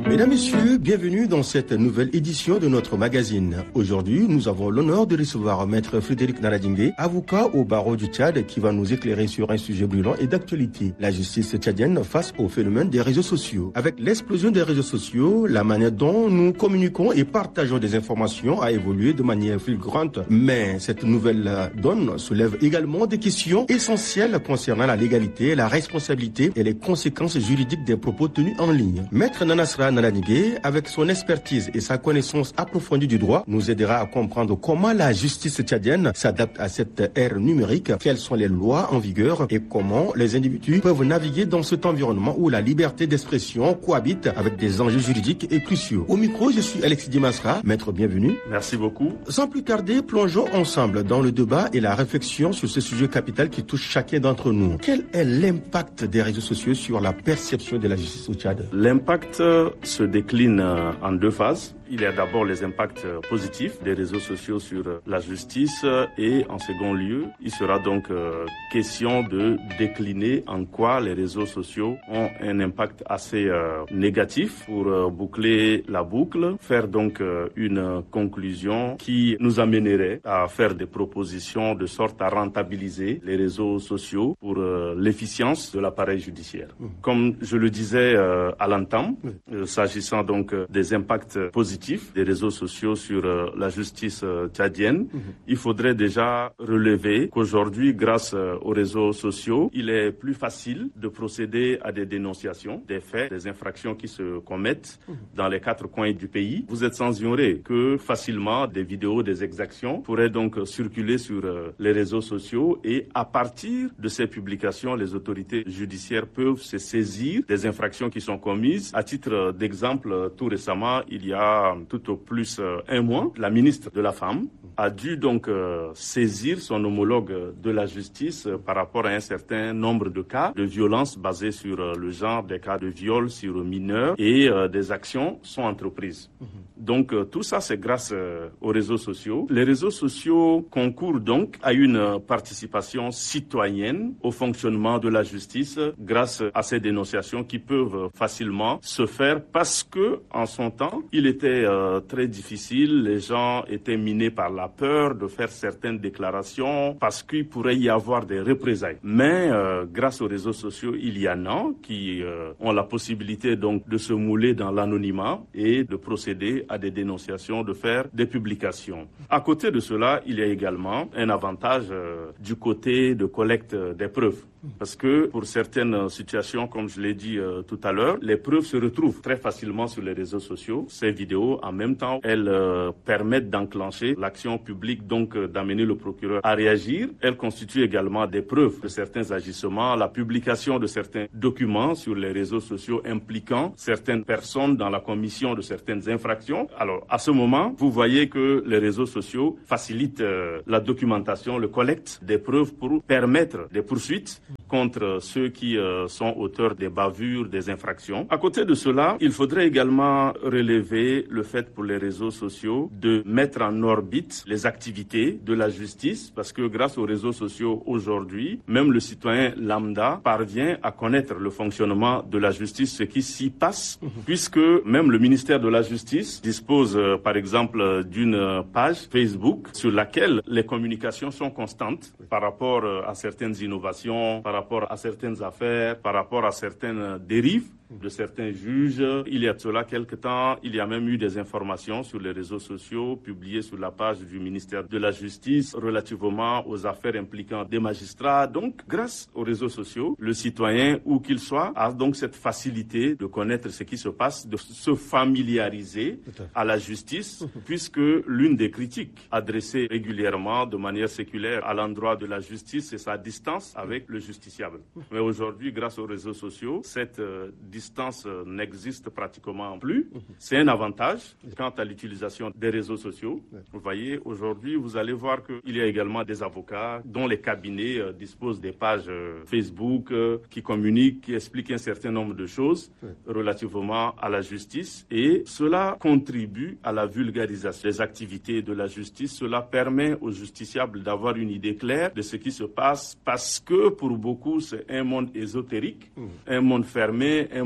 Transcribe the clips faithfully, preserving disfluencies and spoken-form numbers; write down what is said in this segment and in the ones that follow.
Mesdames, Messieurs, bienvenue dans cette nouvelle édition de notre magazine. Aujourd'hui, nous avons l'honneur de recevoir Maître Frédéric Naradingué, avocat au barreau du Tchad, qui va nous éclairer sur un sujet brûlant et d'actualité, la justice tchadienne face au phénomène des réseaux sociaux. Avec l'explosion des réseaux sociaux, la manière dont nous communiquons et partageons des informations a évolué de manière fulgurante. Mais cette nouvelle donne soulève également des questions essentielles concernant la légalité, la responsabilité et les conséquences juridiques des propos tenus en ligne. Maître Nanasra Naradingué, avec son expertise et sa connaissance approfondie du droit, nous aidera à comprendre comment la justice tchadienne s'adapte à cette ère numérique, quelles sont les lois en vigueur et comment les individus peuvent naviguer dans cet environnement où la liberté d'expression cohabite avec des enjeux juridiques et cruciaux. Au micro, je suis Alexis Dimasra. Maître, bienvenue. Merci beaucoup. Sans plus tarder, plongeons ensemble dans le débat et la réflexion sur ce sujet capital qui touche chacun d'entre nous. Quel est l'impact des réseaux sociaux sur la perception de la justice au Tchad? L'impact se décline en deux phases. Il y a d'abord les impacts positifs des réseaux sociaux sur la justice et en second lieu, il sera donc question de décliner en quoi les réseaux sociaux ont un impact assez euh, négatif pour euh, boucler la boucle, faire donc euh, une conclusion qui nous amènerait à faire des propositions de sorte à rentabiliser les réseaux sociaux pour euh, l'efficience de l'appareil judiciaire. Mmh. Comme je le disais euh, à l'entame, euh, s'agissant donc euh, des impacts positifs des réseaux sociaux sur euh, la justice euh, tchadienne, mmh. il faudrait déjà relever qu'aujourd'hui, grâce euh, aux réseaux sociaux, il est plus facile de procéder à des dénonciations, des faits, des infractions qui se commettent mmh. dans les quatre coins du pays. Vous êtes sans ignorer que facilement des vidéos, des exactions pourraient donc circuler sur euh, les réseaux sociaux et à partir de ces publications, les autorités judiciaires peuvent se saisir des infractions qui sont commises. À titre d'exemple, tout récemment, il y a tout au plus euh, un mois, la ministre de la Femme a dû donc euh, saisir son homologue de la justice euh, par rapport à un certain nombre de cas de violence basés sur euh, le genre, des cas de viol sur mineurs et euh, des actions sont entreprises. Mmh. Donc euh, tout ça c'est grâce euh, aux réseaux sociaux. Les réseaux sociaux concourent donc à une participation citoyenne au fonctionnement de la justice grâce à ces dénonciations qui peuvent facilement se faire parce que en son temps il était euh, très difficile, les gens étaient minés par la peur de faire certaines déclarations parce qu'il pourrait y avoir des représailles. Mais euh, grâce aux réseaux sociaux, il y en a qui euh, ont la possibilité donc de se mouler dans l'anonymat et de procéder à des dénonciations, de faire des publications. À côté de cela, il y a également un avantage euh, du côté de collecte des preuves. Parce que pour certaines situations, comme je l'ai dit euh, tout à l'heure, les preuves se retrouvent très facilement sur les réseaux sociaux. Ces vidéos, en même temps, elles euh, permettent d'enclencher l'action publique, donc euh, d'amener le procureur à réagir. Elles constituent également des preuves de certains agissements, la publication de certains documents sur les réseaux sociaux impliquant certaines personnes dans la commission de certaines infractions. Alors, à ce moment, vous voyez que les réseaux sociaux facilitent euh, la documentation, le collecte des preuves pour permettre des poursuites contre ceux qui euh, sont auteurs des bavures, des infractions. À côté de cela, il faudrait également relever le fait pour les réseaux sociaux de mettre en orbite les activités de la justice parce que grâce aux réseaux sociaux aujourd'hui, même le citoyen lambda parvient à connaître le fonctionnement de la justice, ce qui s'y passe, mmh. puisque même le ministère de la Justice dispose euh, par exemple d'une page Facebook sur laquelle les communications sont constantes par rapport euh, à certaines innovations, par rapport à certaines affaires, par rapport à certaines dérives de certains juges. Il y a de cela quelque temps, il y a même eu des informations sur les réseaux sociaux publiées sur la page du ministère de la Justice relativement aux affaires impliquant des magistrats. Donc, grâce aux réseaux sociaux, le citoyen, où qu'il soit, a donc cette facilité de connaître ce qui se passe, de se familiariser à la justice, puisque l'une des critiques adressées régulièrement de manière séculaire à l'endroit de la justice, c'est sa distance avec le justiciable. Mais aujourd'hui, grâce aux réseaux sociaux, cette euh, distance euh, n'existe pratiquement plus. C'est un avantage quant à l'utilisation des réseaux sociaux. Vous voyez, aujourd'hui, vous allez voir qu'il y a également des avocats dont les cabinets euh, disposent des pages euh, Facebook euh, qui communiquent, qui expliquent un certain nombre de choses relativement à la justice. Et cela contribue à la vulgarisation des activités de la justice. Cela permet aux justiciables d'avoir une idée claire de ce qui se passe parce que pour beaucoup, c'est un monde ésotérique, mmh. un monde fermé, un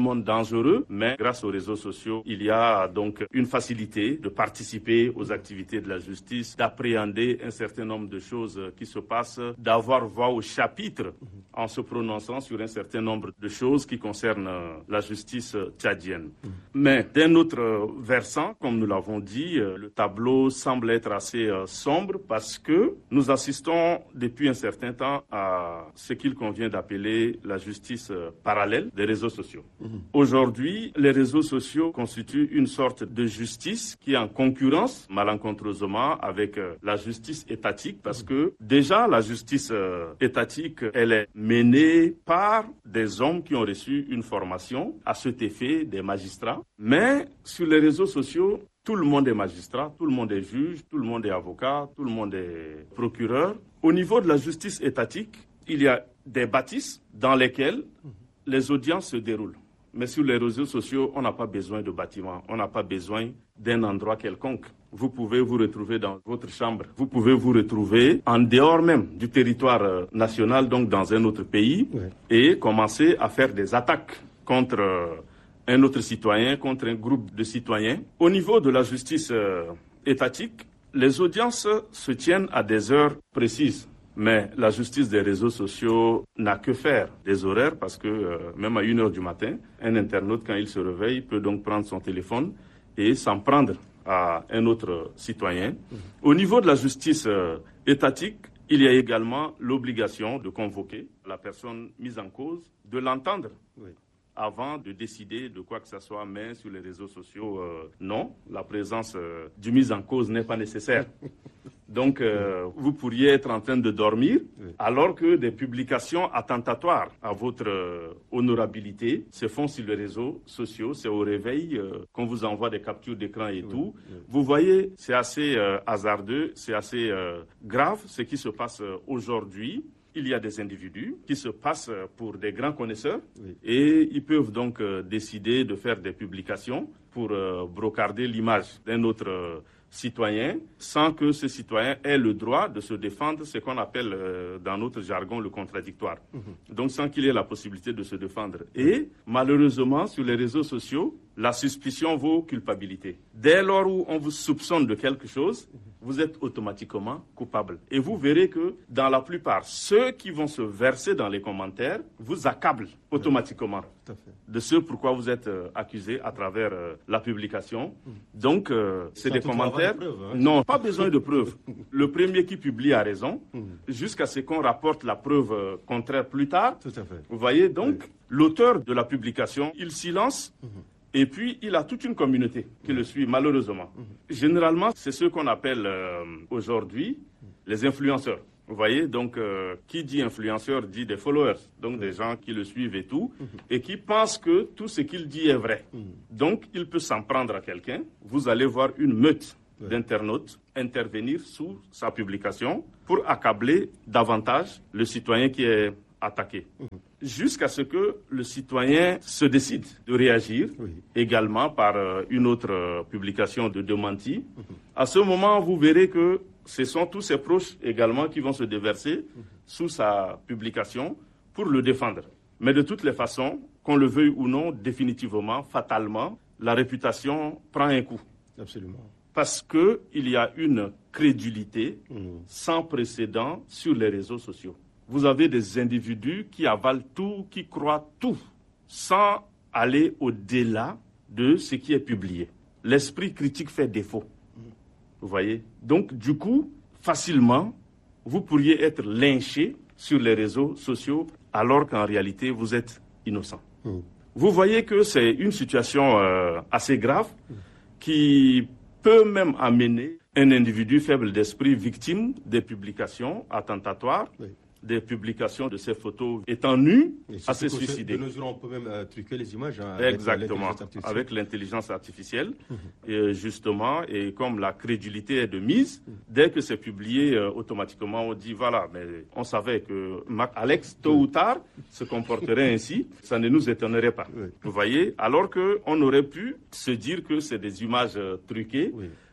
monde dangereux, mais grâce aux réseaux sociaux, il y a donc une facilité de participer aux activités de la justice, d'appréhender un certain nombre de choses qui se passent, d'avoir voix au chapitre en se prononçant sur un certain nombre de choses qui concernent la justice tchadienne. Mais d'un autre versant, comme nous l'avons dit, le tableau semble être assez sombre parce que nous assistons depuis un certain temps à ce qu'il convient d'appeler la justice parallèle des réseaux sociaux. Mmh. Aujourd'hui, les réseaux sociaux constituent une sorte de justice qui est en concurrence malencontreusement avec la justice étatique parce que déjà la justice étatique, elle est menée par des hommes qui ont reçu une formation à cet effet, des magistrats. Mais sur les réseaux sociaux, tout le monde est magistrat, tout le monde est juge, tout le monde est avocat, tout le monde est procureur. Au niveau de la justice étatique, il y a des bâtisses dans lesquelles les audiences se déroulent. Mais sur les réseaux sociaux, on n'a pas besoin de bâtiments, on n'a pas besoin d'un endroit quelconque. Vous pouvez vous retrouver dans votre chambre, vous pouvez vous retrouver en dehors même du territoire national, donc dans un autre pays, ouais. et commencer à faire des attaques contre un autre citoyen, contre un groupe de citoyens. Au niveau de la justice étatique, les audiences se tiennent à des heures précises. Mais la justice des réseaux sociaux n'a que faire des horaires parce que euh, même à une heure du matin, un internaute, quand il se réveille, peut donc prendre son téléphone et s'en prendre à un autre citoyen. Mmh. Au niveau de la justice euh, étatique, il y a également l'obligation de convoquer la personne mise en cause, de l'entendre. Oui. Avant de décider de quoi que ce soit, mais sur les réseaux sociaux, euh, non, la présence euh, du mis en cause n'est pas nécessaire. Donc, euh, vous pourriez être en train de dormir, oui. alors que des publications attentatoires à votre euh, honorabilité se font sur les réseaux sociaux. C'est au réveil euh, qu'on vous envoie des captures d'écran et oui. tout. Oui. Vous voyez, c'est assez euh, hasardeux, c'est assez euh, grave ce qui se passe euh, aujourd'hui. Il y a des individus qui se passent pour des grands connaisseurs oui. et ils peuvent donc euh, décider de faire des publications pour euh, brocarder l'image d'un autre euh, citoyen sans que ce citoyen ait le droit de se défendre, ce qu'on appelle euh, dans notre jargon le contradictoire. Mmh. Donc sans qu'il ait la possibilité de se défendre. Et malheureusement, sur les réseaux sociaux, la suspicion vaut culpabilité. Dès lors où on vous soupçonne de quelque chose, vous êtes automatiquement coupable. Et vous verrez que dans la plupart, ceux qui vont se verser dans les commentaires vous accablent automatiquement oui, de ce pourquoi vous êtes euh, accusé à travers euh, la publication. Donc, euh, c'est des commentaires... De preuves, hein. Non, pas besoin de preuves. Le premier qui publie a raison, jusqu'à ce qu'on rapporte la preuve euh, contraire plus tard. Tout à fait. Vous voyez, donc, oui. l'auteur de la publication, il s'y lance. Mmh. Et puis, il a toute une communauté qui le suit, malheureusement. Mmh. Généralement, c'est ce qu'on appelle euh, aujourd'hui les influenceurs. Vous voyez, donc, euh, qui dit influenceur dit des followers, donc mmh. des gens qui le suivent et tout, mmh. et qui pensent que tout ce qu'il dit est vrai. Mmh. Donc, il peut s'en prendre à quelqu'un. Vous allez voir une meute ouais. d'internautes intervenir sous sa publication pour accabler davantage le citoyen qui est attaqué. Mmh. Jusqu'à ce que le citoyen se décide de réagir, oui. également par euh, une autre euh, publication de démenti. Mmh. À ce moment, vous verrez que ce sont tous ses proches également qui vont se déverser mmh. sous sa publication pour le défendre. Mais de toutes les façons, qu'on le veuille ou non, définitivement, fatalement, la réputation prend un coup. Absolument. Parce qu'il y a une crédulité mmh. sans précédent sur les réseaux sociaux. Vous avez des individus qui avalent tout, qui croient tout, sans aller au-delà de ce qui est publié. L'esprit critique fait défaut. Vous voyez? Donc, du coup, facilement, vous pourriez être lynché sur les réseaux sociaux, alors qu'en réalité, vous êtes innocent. Mmh. Vous voyez que c'est une situation euh, assez grave mmh. qui peut même amener un individu faible d'esprit victime des publications attentatoires. Oui. Des publications de ces photos étant nues à se suicider. De nos jours, on peut même euh, truquer les images hein, Exactement, avec l'intelligence artificielle. Mmh. Et justement, et comme la crédulité est de mise, mmh. dès que c'est publié, euh, automatiquement, on dit, voilà, mais on savait que Mac Alex, tôt mmh. ou tard, se comporterait ainsi. Ça ne nous étonnerait pas. Oui. Vous voyez? Alors qu'on aurait pu se dire que c'est des images euh, truquées. Oui.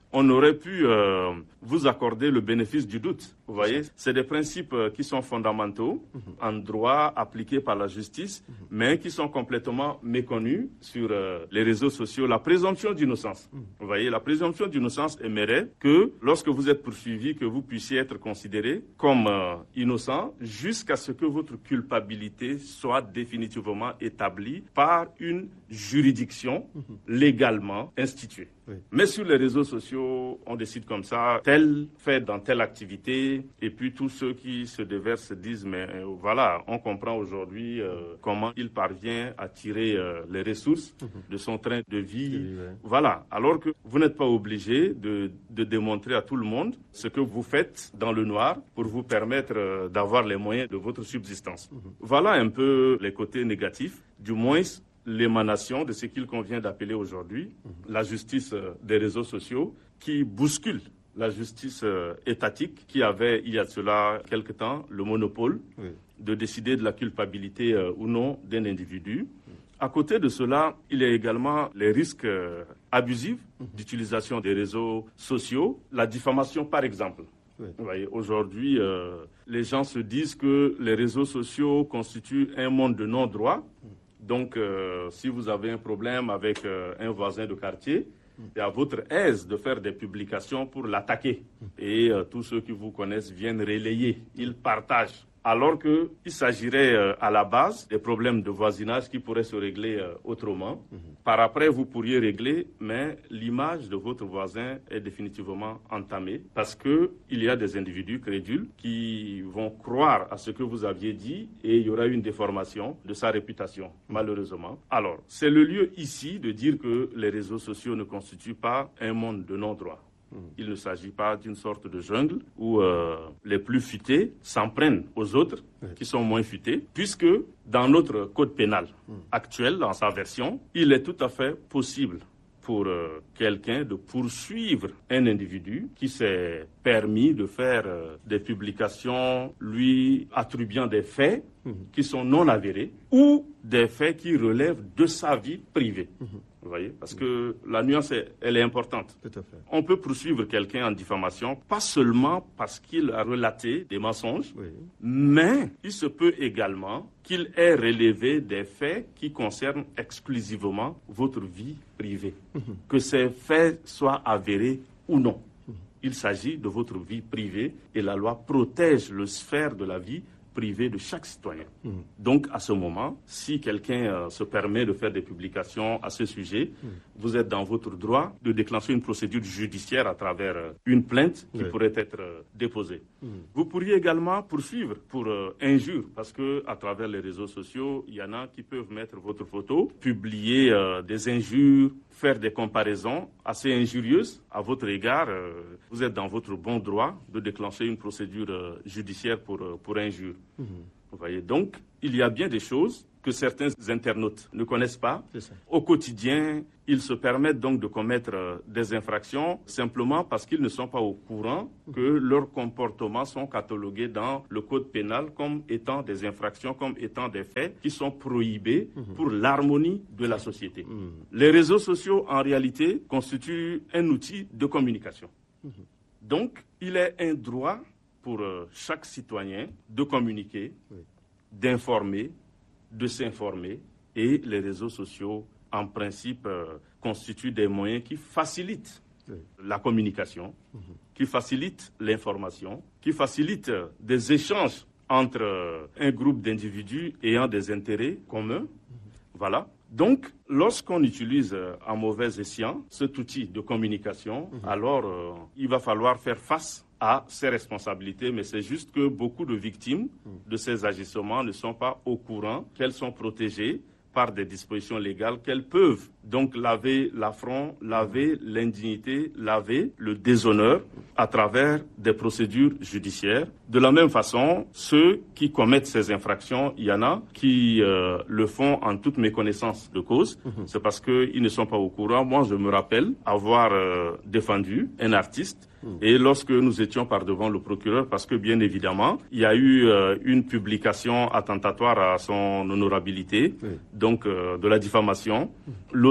on aurait pu euh, vous accorder le bénéfice du doute. Vous voyez, c'est des principes euh, qui sont fondamentaux mm-hmm. en droit appliqués par la justice, mm-hmm. mais qui sont complètement méconnus sur euh, les réseaux sociaux. La présomption d'innocence. Mm-hmm. Vous voyez, la présomption d'innocence aimerait que lorsque vous êtes poursuivi, que vous puissiez être considéré comme euh, innocent jusqu'à ce que votre culpabilité soit définitivement établie par une juridiction mm-hmm. légalement instituée. Oui. Mais sur les réseaux sociaux, on décide comme ça, tel fait dans telle activité, et puis tous ceux qui se déversent se disent, mais euh, voilà, on comprend aujourd'hui euh, comment il parvient à tirer euh, les ressources mm-hmm. de son train de vie. Oui, oui. Voilà, alors que vous n'êtes pas obligé de, de démontrer à tout le monde ce que vous faites dans le noir pour vous permettre euh, d'avoir les moyens de votre subsistance. Mm-hmm. Voilà un peu les côtés négatifs, du moins l'émanation de ce qu'il convient d'appeler aujourd'hui mmh. la justice euh, des réseaux sociaux qui bouscule la justice euh, étatique qui avait, il y a de cela quelque temps, le monopole oui. de décider de la culpabilité euh, ou non d'un individu. Mmh. À côté de cela, il y a également les risques euh, abusifs mmh. d'utilisation des réseaux sociaux, la diffamation par exemple. Oui. Vous voyez, aujourd'hui, euh, les gens se disent que les réseaux sociaux constituent un monde de non-droit. Mmh. Donc, euh, si vous avez un problème avec euh, un voisin de quartier, c'est à votre aise de faire des publications pour l'attaquer. Et euh, tous ceux qui vous connaissent viennent relayer, ils partagent. Alors qu'il s'agirait euh, à la base des problèmes de voisinage qui pourraient se régler euh, autrement. Mm-hmm. Par après, vous pourriez régler, mais l'image de votre voisin est définitivement entamée parce qu'il y a des individus crédules qui vont croire à ce que vous aviez dit et il y aura une déformation de sa réputation, mm-hmm. malheureusement. Alors, c'est le lieu ici de dire que les réseaux sociaux ne constituent pas un monde de non-droit. Il ne s'agit pas d'une sorte de jungle où euh, les plus futés s'en prennent aux autres oui. qui sont moins futés, puisque dans notre code pénal mm. actuel, dans sa version, il est tout à fait possible pour euh, quelqu'un de poursuivre un individu qui s'est permis de faire euh, des publications lui attribuant des faits mm. qui sont non avérés ou des faits qui relèvent de sa vie privée. Mm. Vous voyez, parce que la nuance, est, elle est importante. Tout à fait. On peut poursuivre quelqu'un en diffamation, pas seulement parce qu'il a relaté des mensonges, oui. mais il se peut également qu'il ait relevé des faits qui concernent exclusivement votre vie privée. Mmh. Que ces faits soient avérés ou non. Mmh. Il s'agit de votre vie privée et la loi protège le sphère de la vie privé de chaque citoyen. Mmh. Donc, à ce moment, si quelqu'un euh, se permet de faire des publications à ce sujet, mmh. vous êtes dans votre droit de déclencher une procédure judiciaire à travers euh, une plainte qui oui. pourrait être euh, déposée. Mmh. Vous pourriez également poursuivre pour euh, injure, parce que à travers les réseaux sociaux, il y en a qui peuvent mettre votre photo, publier euh, des injures, faire des comparaisons assez injurieuses à votre égard. Euh, vous êtes dans votre bon droit de déclencher une procédure euh, judiciaire pour, euh, pour injure. Mmh. Vous voyez, donc, il y a bien des choses que certains internautes ne connaissent pas. Au quotidien, ils se permettent donc de commettre euh, des infractions simplement parce qu'ils ne sont pas au courant que leurs comportements sont catalogués dans le code pénal comme étant des infractions, comme étant des faits qui sont prohibés mmh. pour l'harmonie de la société. Mmh. Les réseaux sociaux, en réalité, constituent un outil de communication. Mmh. Donc, il est un droit pour euh, chaque citoyen de communiquer, oui. d'informer, de s'informer, et les réseaux sociaux, en principe, euh, constituent des moyens qui facilitent oui. la communication, mmh. qui facilitent l'information, qui facilitent euh, des échanges entre euh, un groupe d'individus ayant des intérêts communs. Mmh. Voilà. Donc, lorsqu'on utilise euh, en mauvais escient cet outil de communication, mmh. alors euh, il va falloir faire face à ses responsabilités, mais c'est juste que beaucoup de victimes de ces agissements ne sont pas au courant qu'elles sont protégées par des dispositions légales, qu'elles peuvent donc laver l'affront, laver l'indignité, laver le déshonneur à travers des procédures judiciaires. De la même façon, ceux qui commettent ces infractions, il y en a qui euh, le font en toute méconnaissance de cause. Mmh. C'est parce qu'ils ne sont pas au courant. Moi, je me rappelle avoir euh, défendu un artiste. Et lorsque nous étions par devant le procureur, parce que bien évidemment, il y a eu euh, une publication attentatoire à son honorabilité, oui. donc euh, de la diffamation. L'auteur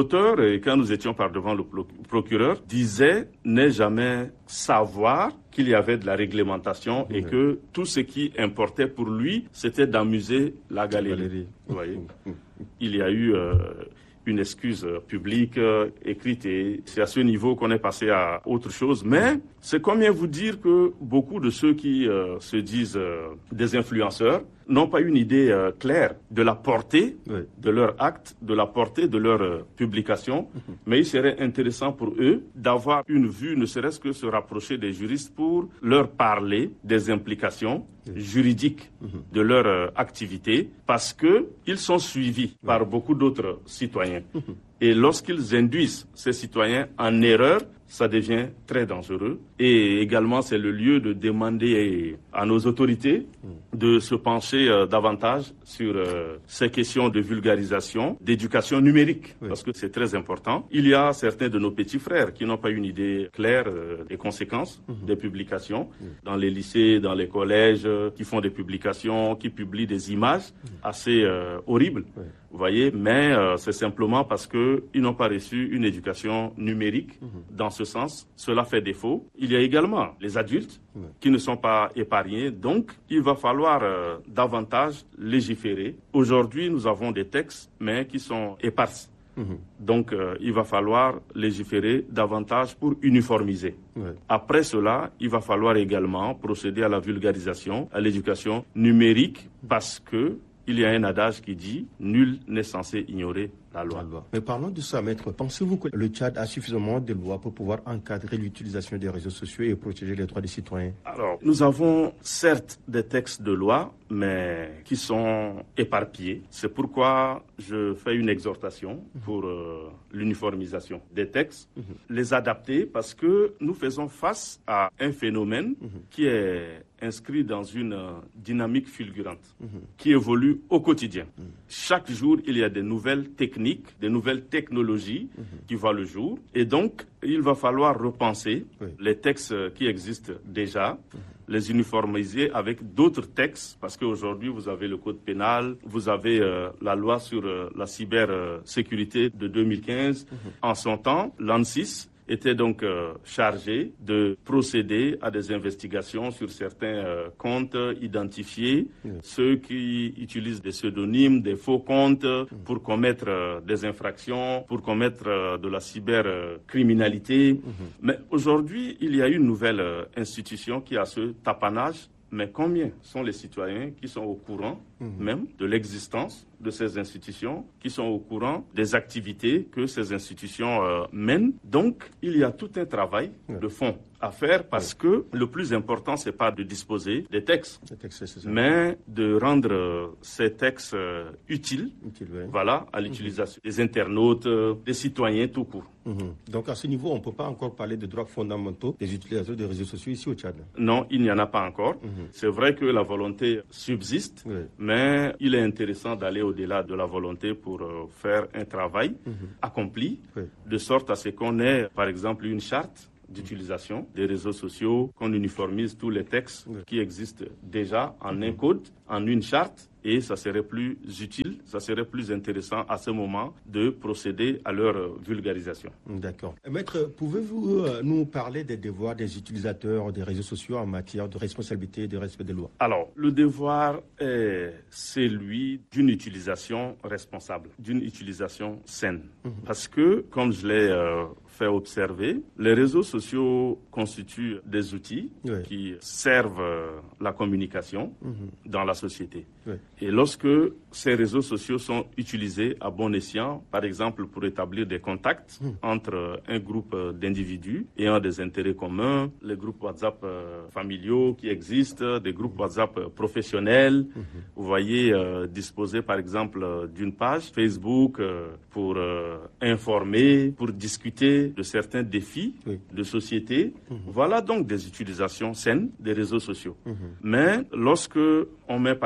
l'auteur, et quand nous étions par devant le procureur, disait ne jamais savoir qu'il y avait de la réglementation et que tout ce qui importait pour lui, c'était d'amuser la galerie. La galerie. Vous voyez, il y a eu euh, une excuse publique euh, écrite et c'est à ce niveau qu'on est passé à autre chose. Mais c'est combien vous dire que beaucoup de ceux qui euh, se disent euh, des influenceurs n'ont pas une idée euh, claire de la portée oui. de leur acte, de la portée de leur euh, publication. Mm-hmm. Mais il serait intéressant pour eux d'avoir une vue, ne serait-ce que se rapprocher des juristes pour leur parler des implications oui. juridiques mm-hmm. de leur euh, activité, parce qu'ils sont suivis oui. par beaucoup d'autres citoyens. Mm-hmm. Et lorsqu'ils induisent ces citoyens en erreur, ça devient très dangereux. Et également, c'est le lieu de demander à nos autorités de se pencher euh, davantage sur euh, ces questions de vulgarisation, d'éducation numérique, oui. parce que c'est très important. Il y a certains de nos petits frères qui n'ont pas une idée claire euh, des conséquences mmh. des publications mmh. dans les lycées, dans les collèges, euh, qui font des publications, qui publient des images mmh. assez euh, horribles. Oui. Vous voyez, mais euh, c'est simplement parce que ils n'ont pas reçu une éducation numérique. Mmh. Dans ce sens, cela fait défaut. Il y a également les adultes mmh. qui ne sont pas épargnés. Donc, il va falloir euh, davantage légiférer. Aujourd'hui, nous avons des textes, mais qui sont épars. Mmh. Donc, euh, il va falloir légiférer davantage pour uniformiser. Ouais. Après cela, il va falloir également procéder à la vulgarisation, à l'éducation numérique, parce que il y a un adage qui dit « Nul n'est censé ignorer la loi ». Mais parlons de ça, maître. Pensez-vous que le Tchad a suffisamment de lois pour pouvoir encadrer l'utilisation des réseaux sociaux et protéger les droits des citoyens? Alors, nous avons certes des textes de loi, mais qui sont éparpillés. C'est pourquoi je fais une exhortation pour euh, l'uniformisation des textes, mmh. les adapter, parce que nous faisons face à un phénomène mmh. qui est inscrit dans une euh, dynamique fulgurante, mmh. qui évolue au quotidien. Mmh. Chaque jour, il y a des nouvelles techniques, des nouvelles technologies mmh. qui voient le jour. Et donc, il va falloir repenser oui. les textes qui existent déjà, mmh. les uniformiser avec d'autres textes, parce qu'aujourd'hui, vous avez le code pénal, vous avez euh, la loi sur euh, la cybersécurité de deux mille quinze. Mmh. En son temps, l'ANSSIS était donc euh, chargé de procéder à des investigations sur certains euh, comptes, identifier oui. ceux qui utilisent des pseudonymes, des faux comptes mmh. pour commettre euh, des infractions, pour commettre euh, de la cybercriminalité. Mmh. Mais aujourd'hui, il y a une nouvelle euh, institution qui a ce tapanage. Mais combien sont les citoyens qui sont au courant mmh. même de l'existence de ces institutions, qui sont au courant des activités que ces institutions euh, mènent? Donc, il y a tout un travail mmh. de fond à faire, parce mmh. que le plus important, c'est pas de disposer des textes, textes mais de rendre euh, ces textes euh, utiles, Utile, oui. voilà, à l'utilisation mmh. des internautes, euh, des citoyens tout court. Mmh. Donc, à ce niveau, on ne peut pas encore parler de droits fondamentaux des utilisateurs des réseaux sociaux ici au Tchad? Non, il n'y en a pas encore. Mmh. C'est vrai que la volonté subsiste, oui. mais il est intéressant d'aller au-delà de la volonté pour euh, faire un travail mmh. accompli, oui. de sorte à ce qu'on ait, par exemple, une charte d'utilisation des réseaux sociaux, qu'on uniformise tous les textes oui. qui existent déjà en mmh. un code, en une charte, et ça serait plus utile, ça serait plus intéressant à ce moment de procéder à leur euh, vulgarisation. D'accord. Maître, pouvez-vous euh, nous parler des devoirs des utilisateurs des réseaux sociaux en matière de responsabilité et de respect des lois? Alors, le devoir est celui d'une utilisation responsable, d'une utilisation saine. Mmh. Parce que, comme je l'ai euh, fait observer, les réseaux sociaux constituent des outils oui. qui servent euh, la communication mmh. dans la société. Oui. Et lorsque ces réseaux sociaux sont utilisés à bon escient, par exemple pour établir des contacts mmh. entre un groupe d'individus ayant des intérêts communs, les groupes WhatsApp euh, familiaux qui existent, des groupes WhatsApp professionnels, mmh. vous voyez, euh, disposer par exemple d'une page Facebook euh, pour euh, informer, pour discuter de certains défis oui. de société. Mmh. Voilà donc des utilisations saines des réseaux sociaux. Mmh. Mais lorsque on met par exemple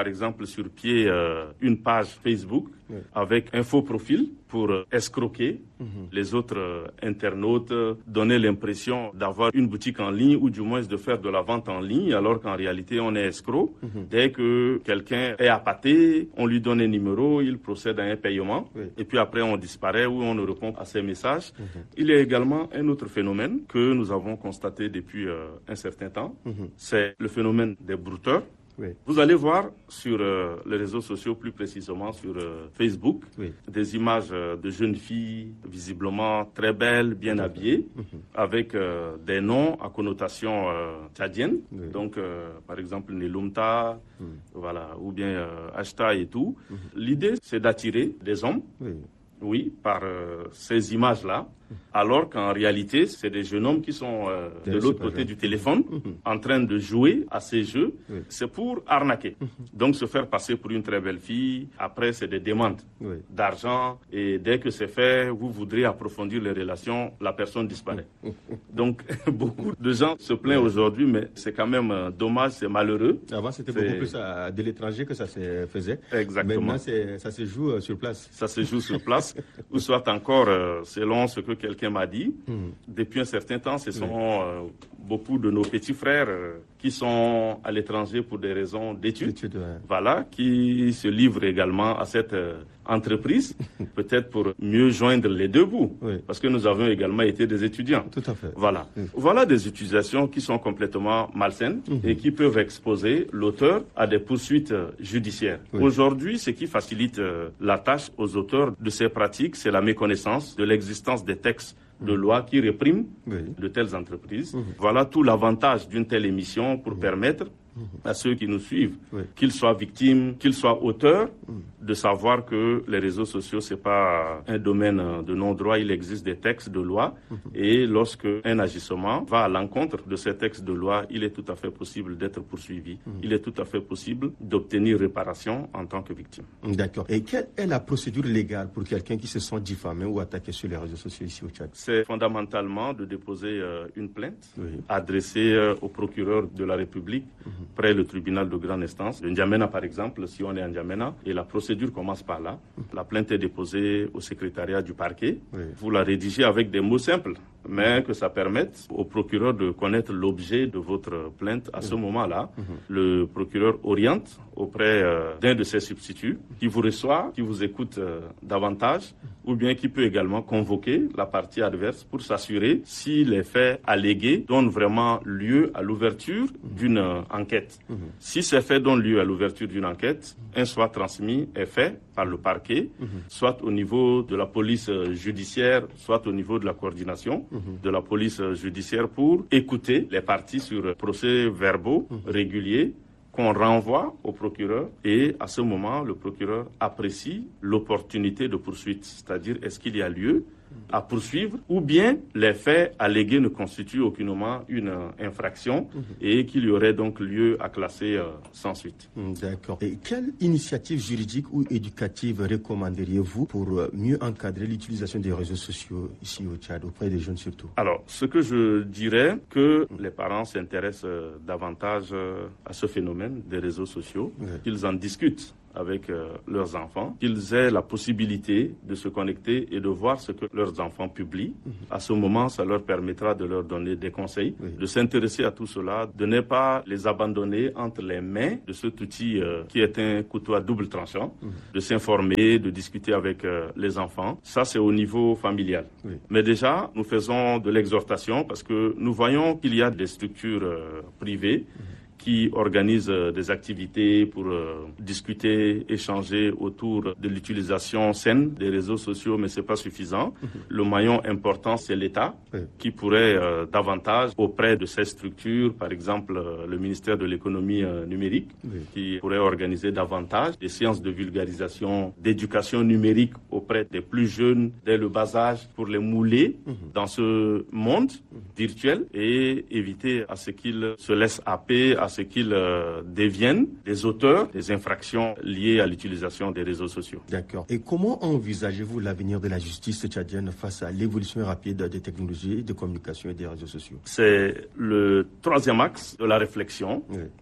sur pied euh, une page Facebook oui. avec un faux profil pour euh, escroquer mmh. les autres euh, internautes, euh, donner l'impression d'avoir une boutique en ligne ou du moins de faire de la vente en ligne, alors qu'en réalité, on est escroc. Mmh. Dès que quelqu'un est appâté, on lui donne un numéro, il procède à un paiement, oui. et puis après, on disparaît ou on ne répond à ses messages. Mmh. Il y a également un autre phénomène que nous avons constaté depuis euh, un certain temps, mmh. c'est le phénomène des brouteurs. Oui. Vous allez voir sur euh, les réseaux sociaux, plus précisément sur euh, Facebook, oui. des images euh, de jeunes filles visiblement très belles, bien oui. habillées, mm-hmm. avec euh, des noms à connotation euh, tchadienne. Oui. Donc, euh, par exemple, Nelumta, mm. voilà, ou bien euh, Ashta et tout. Mm-hmm. L'idée, c'est d'attirer des hommes, oui, oui par euh, ces images-là. Alors qu'en réalité, c'est des jeunes hommes qui sont euh, de l'autre côté du téléphone, mmh. en train de jouer à ces jeux. Oui. C'est pour arnaquer. Mmh. Donc, se faire passer pour une très belle fille. Après, c'est des demandes oui. d'argent. Et dès que c'est fait, vous voudrez approfondir les relations, la personne disparaît. Mmh. Donc, beaucoup de gens se plaignent oui. aujourd'hui, mais c'est quand même euh, dommage, c'est malheureux. Avant, c'était c'est... beaucoup plus à, de l'étranger que ça se faisait. Exactement. Maintenant, c'est, ça se joue euh, sur place. Ça se joue sur place. Ou soit encore, euh, selon ce que quelqu'un m'a dit, mmh. depuis un certain temps, ce sont oui. euh, beaucoup de nos petits frères euh, qui sont à l'étranger pour des raisons d'études, Études, ouais. voilà, qui se livrent également à cette euh, entreprise, peut-être pour mieux joindre les deux bouts, oui. parce que nous avons également été des étudiants. Tout à fait. Voilà, oui. voilà des utilisations qui sont complètement malsaines mmh. et qui peuvent exposer l'auteur à des poursuites euh, judiciaires. Oui. Aujourd'hui, ce qui facilite euh, la tâche aux auteurs de ces pratiques, c'est la méconnaissance de l'existence des textes de loi qui répriment oui. de telles entreprises. Mmh. Voilà tout l'avantage d'une telle émission pour mmh. permettre mmh. à ceux qui nous suivent, oui. qu'ils soient victimes, qu'ils soient auteurs, mmh. de savoir que les réseaux sociaux, c'est pas un domaine de non-droit, il existe des textes de loi mmh. et lorsque un agissement va à l'encontre de ces textes de loi, il est tout à fait possible d'être poursuivi. Mmh. Il est tout à fait possible d'obtenir réparation en tant que victime. D'accord. Et quelle est la procédure légale pour quelqu'un qui se sent diffamé ou attaqué sur les réseaux sociaux ici au Tchad? C'est fondamentalement de déposer euh, une plainte oui. adressée euh, au procureur de la République mmh. près le tribunal de grande instance de N'Djamena, par exemple, si on est à N'Djamena, et la procédure commence par là. Mmh. La plainte est déposée au secrétariat du parquet. Oui. Vous la rédigez avec des mots simples, mais que ça permette au procureur de connaître l'objet de votre plainte. À mmh. ce moment-là, mmh. le procureur oriente auprès euh, d'un de ses substituts qui vous reçoit, qui vous écoute euh, davantage, ou bien qui peut également convoquer la partie adverse pour s'assurer si les faits allégués donnent vraiment lieu à l'ouverture mmh. d'une euh, enquête. Mmh. Si ces faits donnent lieu à l'ouverture d'une enquête, un soit transmis est fait par le parquet, mmh. soit au niveau de la police euh, judiciaire, soit au niveau de la coordination mmh. de la police euh, judiciaire pour écouter les parties sur procès-verbaux mmh. réguliers qu'on renvoie au procureur et à ce moment, le procureur apprécie l'opportunité de poursuite, c'est-à-dire est-ce qu'il y a lieu à poursuivre ou bien les faits allégués ne constituent aucunement une euh, infraction mmh. et qu'il y aurait donc lieu à classer euh, sans suite. D'accord. Et quelle initiative juridique ou éducative recommanderiez-vous pour euh, mieux encadrer l'utilisation des réseaux sociaux ici au Tchad, auprès des jeunes surtout? Alors, ce que je dirais, que mmh. les parents s'intéressent euh, davantage euh, à ce phénomène des réseaux sociaux, mmh. qu'ils en discutent avec euh, leurs enfants, qu'ils aient la possibilité de se connecter et de voir ce que leurs enfants publient. Mmh. À ce moment, ça leur permettra de leur donner des conseils, oui. de s'intéresser à tout cela, de ne pas les abandonner entre les mains de cet outil euh, qui est un couteau à double tranchant, mmh. de s'informer, de discuter avec euh, les enfants. Ça, c'est au niveau familial. Oui. Mais déjà, nous faisons de l'exhortation parce que nous voyons qu'il y a des structures euh, privées mmh. qui organisent euh, des activités pour euh, discuter, échanger autour de l'utilisation saine des réseaux sociaux, mais c'est pas suffisant. Mm-hmm. Le maillon important, c'est l'État, oui. qui pourrait euh, davantage auprès de ces structures, par exemple euh, le ministère de l'économie euh, numérique, oui. qui pourrait organiser davantage des séances de vulgarisation, d'éducation numérique auprès des plus jeunes dès le bas âge pour les mouler mm-hmm. dans ce monde mm-hmm. virtuel et éviter à ce qu'ils se laissent happer, à ce qu'ils euh, deviennent des auteurs des infractions liées à l'utilisation des réseaux sociaux. D'accord. Et comment envisagez-vous l'avenir de la justice tchadienne face à l'évolution rapide des technologies de communication et des réseaux sociaux? C'est le troisième axe de la réflexion. Oui.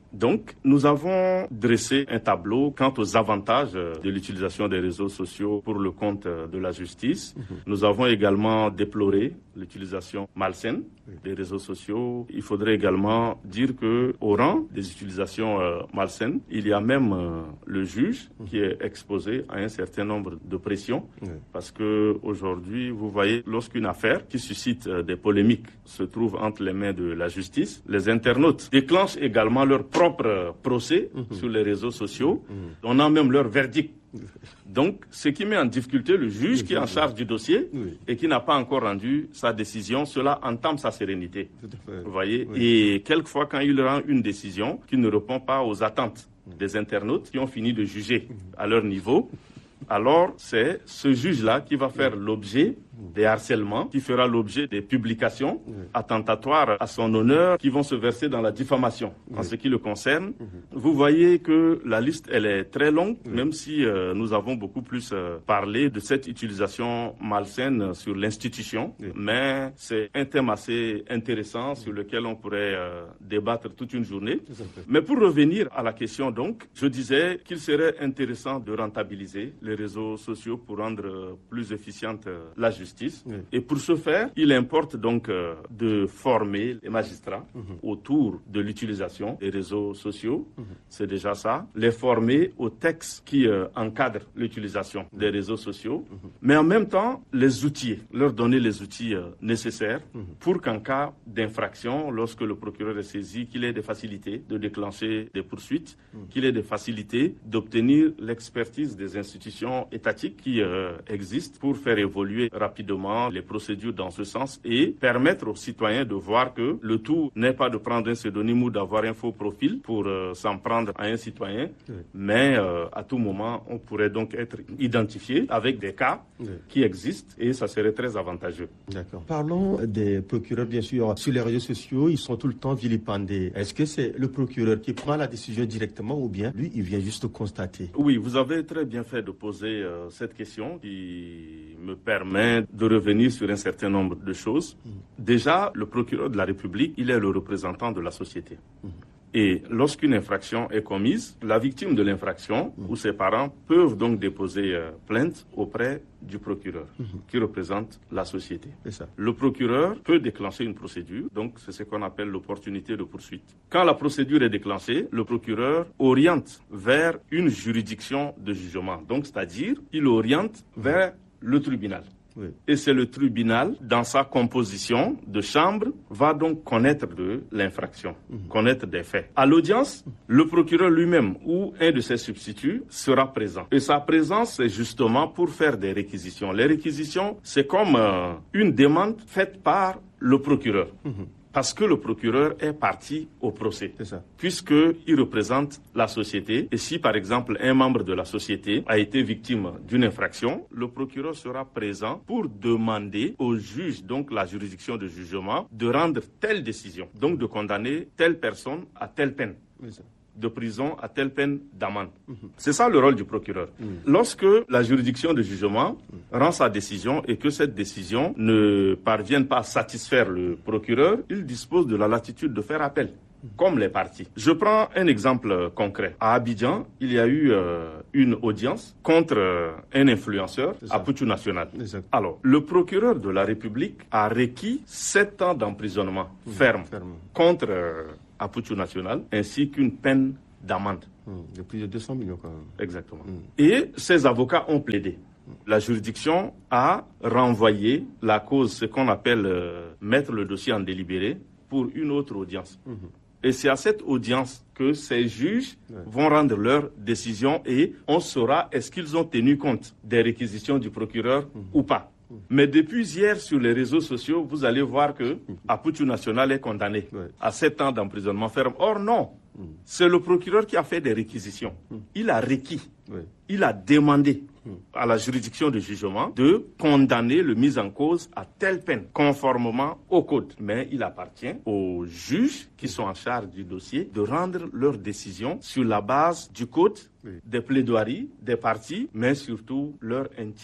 Donc, nous avons dressé un tableau quant aux avantages de l'utilisation des réseaux sociaux pour le compte de la justice. Mmh. Nous avons également déploré l'utilisation malsaine oui. des réseaux sociaux. Il faudrait également dire que, au rang des utilisations euh, malsaines, il y a même euh, le juge mmh. qui est exposé à un certain nombre de pressions, oui. parce que aujourd'hui, vous voyez, lorsqu'une affaire qui suscite euh, des polémiques se trouve entre les mains de la justice, les internautes déclenchent également leur propre procès mmh. sur les réseaux sociaux, mmh. donnant même leur verdict. Donc, ce qui met en difficulté le juge qui est en charge du dossier oui. et qui n'a pas encore rendu sa décision, cela entame sa sérénité. Vous voyez, oui. Et quelquefois, quand il rend une décision qui ne répond pas aux attentes des internautes qui ont fini de juger à leur niveau, alors c'est ce juge-là qui va faire l'objet des harcèlements, qui fera l'objet des publications oui. attentatoires à son honneur, qui vont se verser dans la diffamation. Oui. En ce qui le concerne, mmh. vous voyez que la liste, elle est très longue, oui. même si euh, nous avons beaucoup plus euh, parlé de cette utilisation malsaine sur l'institution, oui. mais c'est un thème assez intéressant sur lequel on pourrait euh, débattre toute une journée. Mais pour revenir à la question donc, je disais qu'il serait intéressant de rentabiliser les réseaux sociaux pour rendre euh, plus efficiente euh, la justice. Oui. Et pour ce faire, il importe donc euh, de former les magistrats mmh. autour de l'utilisation des réseaux sociaux. Mmh. C'est déjà ça. Les former aux textes qui euh, encadrent l'utilisation mmh. des réseaux sociaux. Mmh. Mais en même temps, les outiller, leur donner les outils euh, nécessaires mmh. pour qu'en cas d'infraction, lorsque le procureur est saisi, qu'il ait des facilités de déclencher des poursuites, mmh. qu'il ait des facilités d'obtenir l'expertise des institutions étatiques qui euh, existent pour faire évoluer rapidement les procédures dans ce sens et permettre aux citoyens de voir que le tout n'est pas de prendre un pseudonyme ou d'avoir un faux profil pour euh, s'en prendre à un citoyen, oui. mais euh, à tout moment, on pourrait donc être identifié avec des cas oui. qui existent et ça serait très avantageux. D'accord. Parlons des procureurs, bien sûr. Sur les réseaux sociaux, ils sont tout le temps vilipendés. Est-ce que c'est le procureur qui prend la décision directement ou bien lui, il vient juste constater? Oui, vous avez très bien fait de poser euh, cette question qui me permet de revenir sur un certain nombre de choses. Mmh. Déjà, le procureur de la République, il est le représentant de la société. Mmh. Et lorsqu'une infraction est commise, la victime de l'infraction mmh. ou ses parents peuvent donc déposer euh, plainte auprès du procureur mmh. qui représente la société. C'est ça. Le procureur peut déclencher une procédure, donc c'est ce qu'on appelle l'opportunité de poursuite. Quand la procédure est déclenchée, le procureur oriente vers une juridiction de jugement, donc c'est-à-dire il oriente mmh. vers le tribunal. Oui. Et c'est le tribunal, dans sa composition de chambre, va donc connaître de l'infraction, mmh. connaître des faits. À l'audience, le procureur lui-même ou un de ses substituts sera présent. Et sa présence, c'est justement pour faire des réquisitions. Les réquisitions, c'est comme euh, une demande faite par le procureur. Mmh. Parce que le procureur est parti au procès, c'est ça. Puisqu'il représente la société. Et si, par exemple, un membre de la société a été victime d'une infraction, le procureur sera présent pour demander au juge, donc la juridiction de jugement, de rendre telle décision, donc de condamner telle personne à telle peine. C'est ça. De prison à telle peine d'amende. Mmh. C'est ça le rôle du procureur. Mmh. Lorsque la juridiction de jugement mmh. rend sa décision et que cette décision ne parvienne pas à satisfaire le procureur, il dispose de la latitude de faire appel, mmh. comme les parties. Je prends un exemple concret. À Abidjan, il y a eu euh, une audience contre euh, un influenceur à Putu National. Exact. Alors, le procureur de la République a requis sept ans d'emprisonnement mmh. ferme, ferme contre... Euh, à Putu National, ainsi qu'une peine d'amende. Mmh, de plus de deux cents millions quand même. Exactement. Mmh. Et ses avocats ont plaidé. Mmh. La juridiction a renvoyé la cause, ce qu'on appelle euh, mettre le dossier en délibéré, pour une autre audience. Mmh. Et c'est à cette audience que ces juges ouais. vont rendre leur décision et on saura est-ce qu'ils ont tenu compte des réquisitions du procureur mmh. ou pas. Mais depuis hier, sur les réseaux sociaux, vous allez voir que Putu National est condamné ouais. à sept ans d'emprisonnement ferme. Or non, mm. c'est le procureur qui a fait des réquisitions. Mm. Il a requis, ouais. il a demandé mm. à la juridiction de jugement de condamner le mis en cause à telle peine, conformément au code. Mais il appartient aux juges qui sont en charge du dossier de rendre leurs décisions sur la base du code, oui. des plaidoiries, des parties, mais surtout leur intime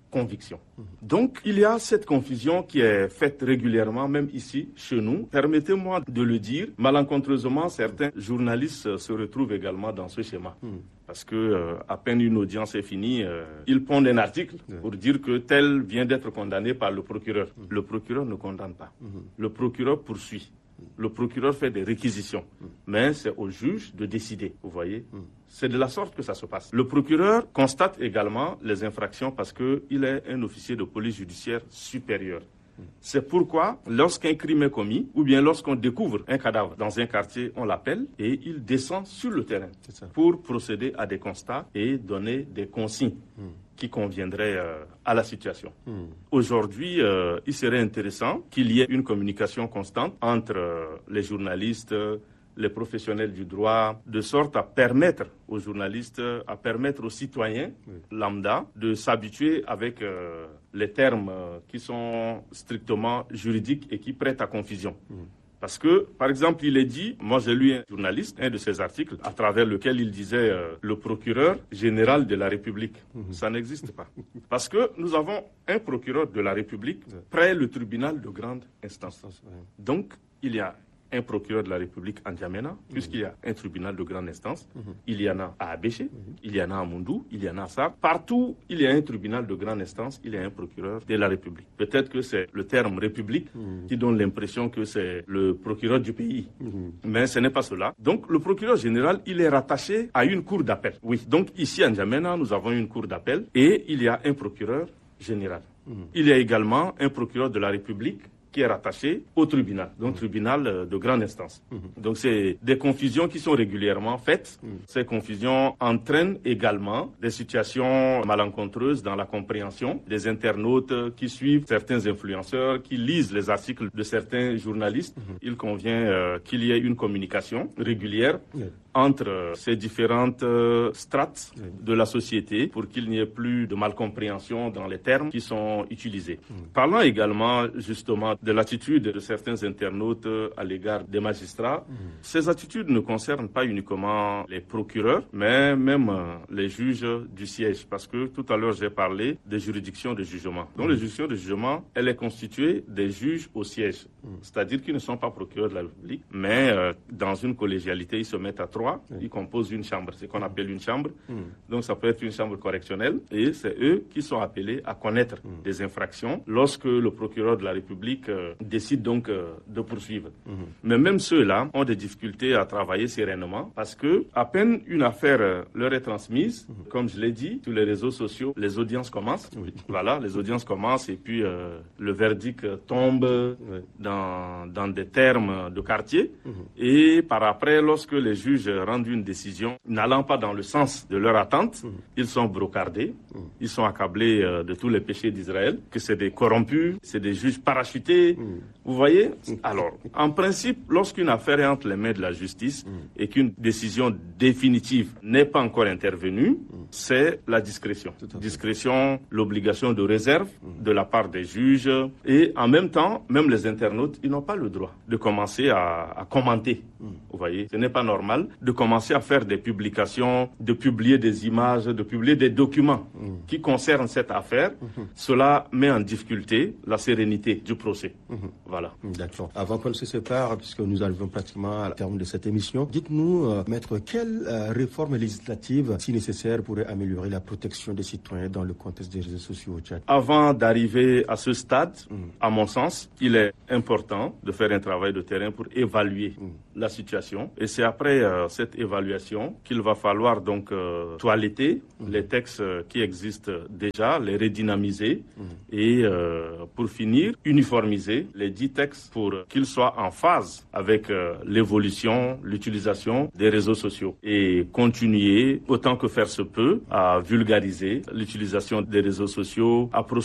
conviction. Donc, il y a cette confusion qui est faite régulièrement, même ici, chez nous. Permettez-moi de le dire, malencontreusement, certains journalistes se retrouvent également dans ce schéma. Mmh. Parce que euh, à peine une audience est finie, euh, ils pondent un article pour dire que tel vient d'être condamné par le procureur. Mmh. Le procureur ne condamne pas. Mmh. Le procureur poursuit. Le procureur fait des réquisitions, mmh. mais c'est au juge de décider, vous voyez. Mmh. C'est de la sorte que ça se passe. Le procureur constate également les infractions parce qu'il est un officier de police judiciaire supérieur. Mmh. C'est pourquoi, lorsqu'un crime est commis, ou bien lorsqu'on découvre un cadavre dans un quartier, on l'appelle et il descend sur le terrain pour procéder à des constats et donner des consignes. Mmh. qui conviendrait euh, à la situation. Mmh. Aujourd'hui, euh, il serait intéressant qu'il y ait une communication constante entre euh, les journalistes, euh, les professionnels du droit, de sorte à permettre aux journalistes, à permettre aux citoyens oui. lambda de s'habituer avec euh, les termes euh, qui sont strictement juridiques et qui prêtent à confusion. Mmh. Parce que, par exemple, il est dit, moi j'ai lu un journaliste, un de ses articles, à travers lequel il disait euh, le procureur général de la République. Mmh. Ça n'existe pas. Parce que nous avons un procureur de la République près le tribunal de grande instance. Donc, il y a un procureur de la République en N'Djamena, mmh. puisqu'il y a un tribunal de grande instance. Mmh. Il y en a à Abéché, mmh. il y en a à Moundou, il y en a à Sarr. Partout, il y a un tribunal de grande instance, il y a un procureur de la République. Peut-être que c'est le terme République mmh. qui donne l'impression que c'est le procureur du pays. Mmh. Mais ce n'est pas cela. Donc, le procureur général, il est rattaché à une cour d'appel. Oui. Donc, ici à N'Djamena, nous avons une cour d'appel et il y a un procureur général. Mmh. Il y a également un procureur de la République qui est rattaché au tribunal, donc mmh. tribunal de grande instance. Mmh. Donc c'est des confusions qui sont régulièrement faites. Mmh. Ces confusions entraînent également des situations malencontreuses dans la compréhension des internautes qui suivent certains influenceurs, qui lisent les articles de certains journalistes. Mmh. Il convient euh, qu'il y ait une communication régulière mmh. entre ces différentes euh, strates mmh. de la société pour qu'il n'y ait plus de malcompréhension dans les termes qui sont utilisés. Mmh. Parlant également justement de l'attitude de certains internautes à l'égard des magistrats. Mmh. Ces attitudes ne concernent pas uniquement les procureurs, mais même les juges du siège. Parce que tout à l'heure, j'ai parlé des juridictions de jugement. Donc, mmh. les juridictions de jugement, elle est constituée des juges au siège. Mmh. C'est-à-dire qu'ils ne sont pas procureurs de la République, mais euh, dans une collégialité, ils se mettent à trois, mmh. ils composent une chambre. C'est ce qu'on appelle une chambre. Mmh. Donc, ça peut être une chambre correctionnelle. Et c'est eux qui sont appelés à connaître mmh. des infractions lorsque le procureur de la République Euh, décide donc euh, de poursuivre. Mmh. Mais même ceux-là ont des difficultés à travailler sereinement parce que à peine une affaire euh, leur est transmise, mmh. comme je l'ai dit, sur les réseaux sociaux, les audiences commencent. Oui. Voilà, les audiences commencent et puis euh, le verdict tombe oui. dans, dans des termes de quartier. Mmh. Et par après, lorsque les juges rendent une décision n'allant pas dans le sens de leur attente, mmh. ils sont brocardés, mmh. ils sont accablés euh, de tous les péchés d'Israël, que c'est des corrompus, c'est des juges parachutés. Mmh. Vous voyez? Alors, en principe, lorsqu'une affaire est entre les mains de la justice mmh. et qu'une décision définitive n'est pas encore intervenue, mmh. c'est la discrétion. Discrétion, l'obligation de réserve mmh. de la part des juges. Et en même temps, même les internautes, ils n'ont pas le droit de commencer à, à commenter. Mmh. Vous voyez? Ce n'est pas normal de commencer à faire des publications, de publier des images, de publier des documents mmh. qui concernent cette affaire. Mmh. Cela met en difficulté la sérénité du procès. Mmh. Voilà. D'accord. Avant qu'on ne se sépare, puisque nous arrivons pratiquement à terme de cette émission, dites-nous, euh, maître, quelle euh, réforme législative, si nécessaire, pourrait améliorer la protection des citoyens dans le contexte des réseaux sociaux au Tchad? Avant d'arriver à ce stade, mmh. à mon sens, il est important de faire un travail de terrain pour évaluer mmh. la situation. Et c'est après euh, cette évaluation qu'il va falloir donc euh, toiletter mmh. les textes qui existent déjà, les redynamiser mmh. et euh, pour finir, uniformiser les dix textes pour qu'ils soient en phase avec euh, l'évolution, l'utilisation des réseaux sociaux et continuer autant que faire se peut à vulgariser l'utilisation des réseaux sociaux, à procéder